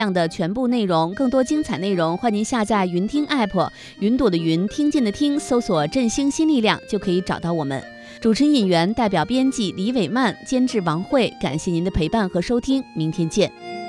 样的全部内容，更多精彩内容，欢迎您下载云听 app， 云朵的云，听见的听，搜索振兴新力量就可以找到我们。主持人尹源，代表编辑李伟曼，监制王慧，感谢您的陪伴和收听，明天见。